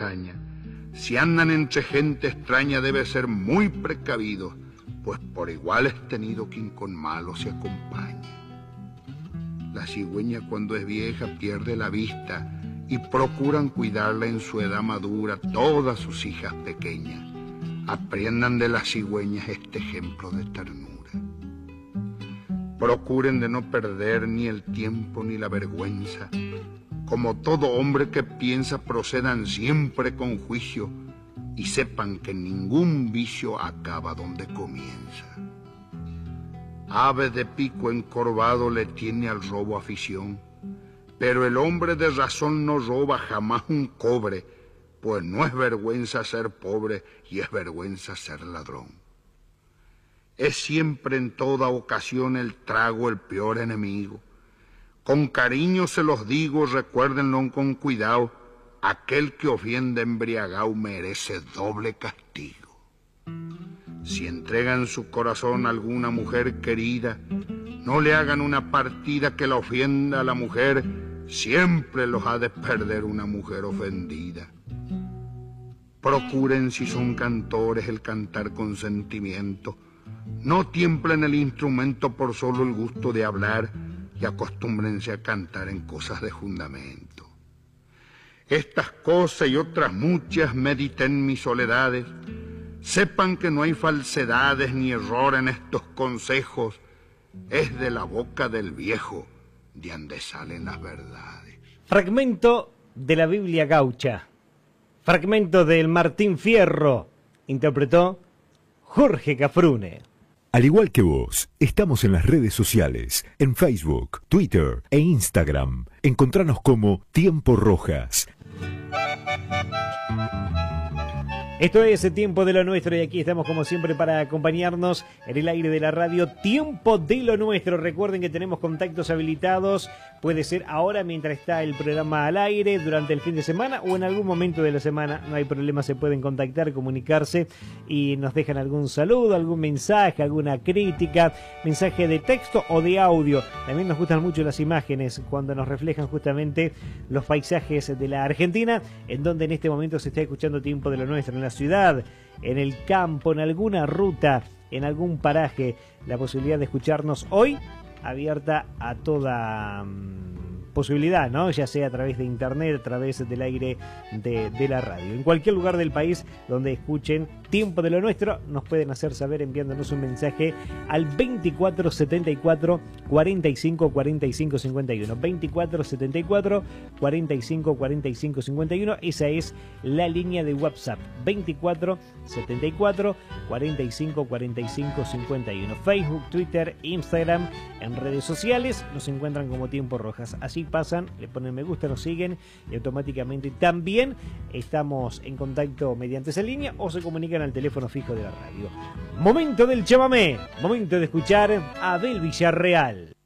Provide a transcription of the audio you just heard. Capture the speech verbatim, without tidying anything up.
hazaña. Si andan entre gente extraña debe ser muy precavido, pues por igual es tenido quien con malo se acompaña. La cigüeña cuando es vieja pierde la vista y procuran cuidarla en su edad madura todas sus hijas pequeñas. Aprendan de las cigüeñas este ejemplo de ternura. Procuren de no perder ni el tiempo ni la vergüenza. Como todo hombre que piensa, procedan siempre con juicio y sepan que ningún vicio acaba donde comienza. Ave de pico encorvado le tiene al robo afición, pero el hombre de razón no roba jamás un cobre, pues no es vergüenza ser pobre y es vergüenza ser ladrón. Es siempre en toda ocasión el trago el peor enemigo. Con cariño se los digo, recuérdenlo con cuidado, aquel que ofende embriagado merece doble castigo. Si entregan su corazón a alguna mujer querida, no le hagan una partida que la ofenda a la mujer, siempre los ha de perder una mujer ofendida. Procuren, si son cantores, el cantar con sentimiento. No tiemblen el instrumento por solo el gusto de hablar y acostúmbrense a cantar en cosas de fundamento. Estas cosas y otras muchas mediten mis soledades. Sepan que no hay falsedades ni error en estos consejos. Es de la boca del viejo de donde salen las verdades. Fragmento de la Biblia gaucha. Fragmento del Martín Fierro. Interpretó Jorge Cafrune. Al igual que vos, estamos en las redes sociales, en Facebook, Twitter e Instagram. Encontranos como Tiempo Rojas. Esto es el Tiempo de lo Nuestro y aquí estamos como siempre para acompañarnos en el aire de la radio. Tiempo de lo Nuestro. Recuerden que tenemos contactos habilitados. Puede ser ahora mientras está el programa al aire, durante el fin de semana o en algún momento de la semana. No hay problema, se pueden contactar, comunicarse y nos dejan algún saludo, algún mensaje, alguna crítica, mensaje de texto o de audio. También nos gustan mucho las imágenes cuando nos reflejan justamente los paisajes de la Argentina, en donde en este momento se está escuchando Tiempo de lo Nuestro, en la ciudad, en el campo, en alguna ruta, en algún paraje. La posibilidad de escucharnos hoy abierta a toda um, posibilidad, ¿no? Ya sea a través de internet, a través del aire de, de la radio. En cualquier lugar del país donde escuchen Tiempo de lo Nuestro, nos pueden hacer saber enviándonos un mensaje al veinticuatro setenta y cuatro cuarenta y cinco cuarenta y cinco cincuenta y uno. veinticuatro setenta y cuatro cuarenta y cinco cuarenta y cinco cincuenta y uno. Esa es la línea de WhatsApp. veinticuatro setenta y cuatro cuarenta y cinco cuarenta y cinco cincuenta y uno. Facebook, Twitter, Instagram, en redes sociales nos encuentran como Tiempo Rojas. Así pasan, le ponen me gusta, nos siguen y automáticamente también estamos en contacto mediante esa línea o se comunican al teléfono fijo de la radio. Momento del chamamé, momento de escuchar a Abel Villarreal.